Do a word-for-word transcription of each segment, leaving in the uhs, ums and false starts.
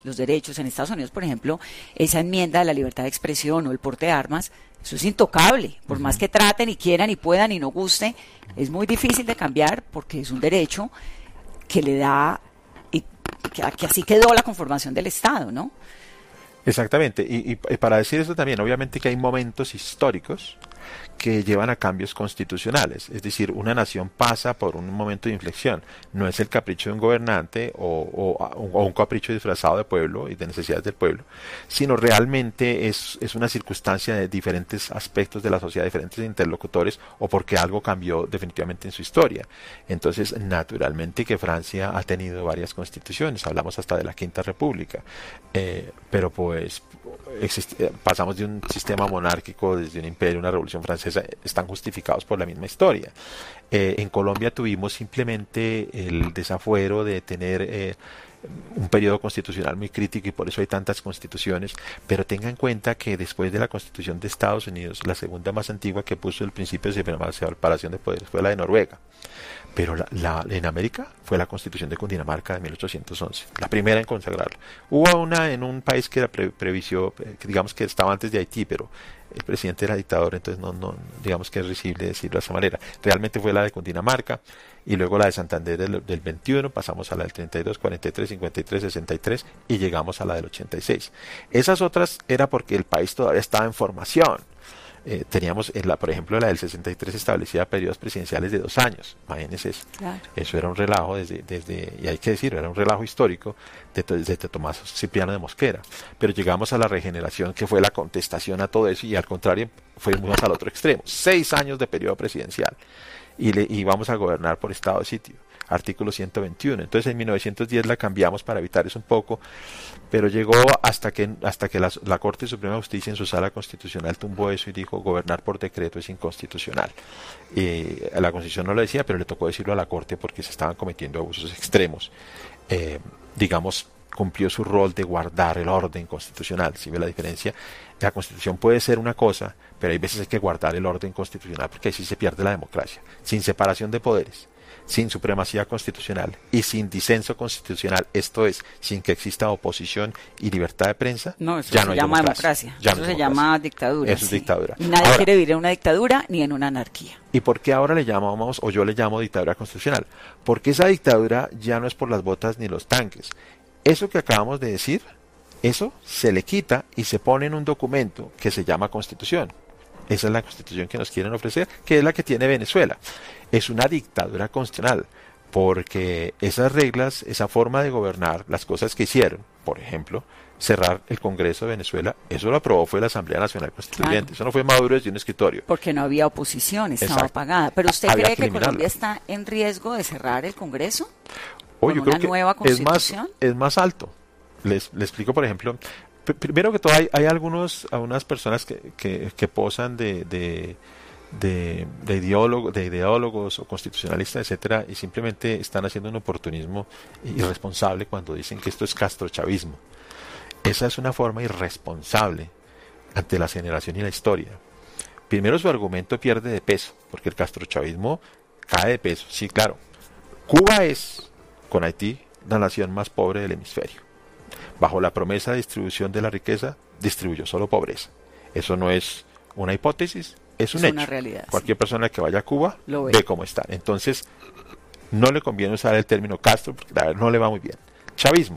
los derechos. En Estados Unidos, por ejemplo, esa enmienda de la libertad de expresión o el porte de armas, eso es intocable. Por uh-huh. más que traten y quieran y puedan y no guste, es muy difícil de cambiar porque es un derecho que le da, y que, que así quedó la conformación del Estado, ¿no? Exactamente, y, y para decir eso también, obviamente que hay momentos históricos que llevan a cambios constitucionales, es decir, una nación pasa por un momento de inflexión, no es el capricho de un gobernante o, o, o un capricho disfrazado de pueblo y de necesidades del pueblo, sino realmente es, es una circunstancia de diferentes aspectos de la sociedad, diferentes interlocutores, o porque algo cambió definitivamente en su historia. Entonces, naturalmente que Francia ha tenido varias constituciones, hablamos hasta de la Quinta República, eh, pero pues existe, pasamos de un sistema monárquico, desde un imperio, una revolución francesa, están justificados por la misma historia. Eh, en Colombia tuvimos simplemente el desafuero de tener eh, un periodo constitucional muy crítico y por eso hay tantas constituciones, pero tenga en cuenta que después de la Constitución de Estados Unidos, la segunda más antigua que puso el principio de separación de poderes fue la de Noruega, pero la, la, en América fue la Constitución de Cundinamarca de mil ochocientos once, la primera en consagrarla. Hubo una en un país que era pre, previsió, que digamos que estaba antes de Haití, pero el presidente era dictador, entonces no, no, digamos que es risible decirlo de esa manera. Realmente fue la de Cundinamarca, y luego la de Santander del, del veintiuno, pasamos a la del treinta y dos, cuarenta y tres, cincuenta y tres, sesenta y tres y llegamos a la del ochenta y seis. Esas otras era porque el país todavía estaba en formación. Eh, teníamos, en la, por ejemplo, la del sesenta y tres establecía periodos presidenciales de dos años. Imagínense eso. Claro. Eso era un relajo, desde, desde, y hay que decirlo, era un relajo histórico desde, desde Tomás Cipriano de Mosquera. Pero llegamos a la regeneración, que fue la contestación a todo eso, y al contrario, fuimos al otro extremo. Seis años de periodo presidencial. Y, le, y vamos a gobernar por estado de sitio. Artículo ciento veintiuno. Entonces en mil novecientos diez la cambiamos para evitar eso un poco, pero llegó hasta que hasta que la, la Corte Suprema de Justicia en su sala constitucional tumbó eso y dijo: gobernar por decreto es inconstitucional. Eh, la Constitución no lo decía, pero le tocó decirlo a la Corte porque se estaban cometiendo abusos extremos. Eh, digamos, cumplió su rol de guardar el orden constitucional. ¿Sí ve la diferencia? La Constitución puede ser una cosa, pero hay veces hay que guardar el orden constitucional porque así se pierde la democracia. Sin separación de poderes, sin supremacía constitucional y sin disenso constitucional, esto es, sin que exista oposición y libertad de prensa, no, eso ya se no hay llama democracia. democracia. Ya Eso no se democracia. llama dictadura. Eso sí. es dictadura. Y nadie Ahora, quiere vivir en una dictadura ni en una anarquía. ¿y por qué ahora le llamamos, o yo le llamo dictadura constitucional? Porque esa dictadura ya no es por las botas ni los tanques. Eso que acabamos de decir, eso se le quita y se pone en un documento que se llama Constitución. Esa es la Constitución que nos quieren ofrecer, que es la que tiene Venezuela. Es una dictadura constitucional, porque esas reglas, esa forma de gobernar, las cosas que hicieron, por ejemplo, cerrar el Congreso de Venezuela, eso lo aprobó fue la Asamblea Nacional Constituyente, claro. Eso no fue Maduro desde un escritorio. Porque no había oposición, estaba Exacto. apagada. ¿Pero usted Había cree que que Colombia está en riesgo de cerrar el Congreso? Oh, ¿Con yo una creo que nueva Es Constitución? más, es más alto. Les, les explico, por ejemplo, pr primero que todo hay, hay algunos, algunas personas que, que, que posan de... de De, de, ideólogo, de ideólogos o constitucionalistas, etcétera, y simplemente están haciendo un oportunismo irresponsable cuando dicen que esto es castrochavismo. Esa es una forma irresponsable ante la generación y la historia. Primero, su argumento pierde de peso, porque el castrochavismo cae de peso. Sí, claro, Cuba es, con Haití, la nación más pobre del hemisferio. Bajo la promesa de distribución de la riqueza, distribuyó solo pobreza. Eso no es una hipótesis, es un es hecho. Una realidad, Cualquier sí. persona que vaya a Cuba Lo ve. ve cómo está. Entonces, no le conviene usar el término Castro porque la verdad no le va muy bien. Chavismo.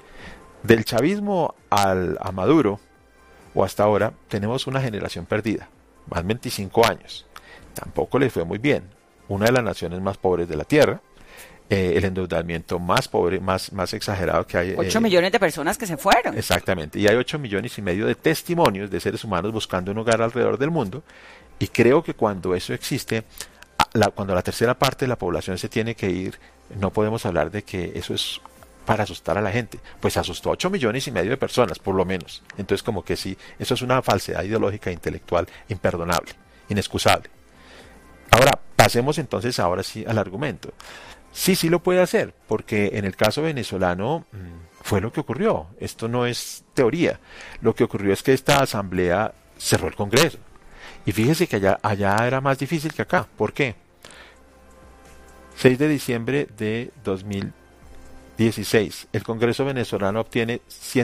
Del chavismo al, a Maduro, o hasta ahora, tenemos una generación perdida. Más veinticinco años. Tampoco le fue muy bien. Una de las naciones más pobres de la Tierra. Eh, el endeudamiento más pobre, más, más exagerado que hay. Ocho eh, millones de personas que se fueron. Exactamente. Y hay ocho millones y medio de testimonios de seres humanos buscando un hogar alrededor del mundo. Y creo que cuando eso existe, la, cuando la tercera parte de la población se tiene que ir, no podemos hablar de que eso es para asustar a la gente. Pues asustó a ocho millones y medio de personas, por lo menos. Entonces, como que sí, eso es una falsedad ideológica e intelectual imperdonable, inexcusable. Ahora, pasemos entonces ahora sí al argumento. Sí, sí lo puede hacer, porque en el caso venezolano mmm, fue lo que ocurrió. Esto no es teoría. Lo que ocurrió es que esta asamblea cerró el Congreso. Y fíjese que allá, allá era más difícil que acá. ¿Por qué? seis de diciembre de dos mil dieciséis. El Congreso venezolano obtiene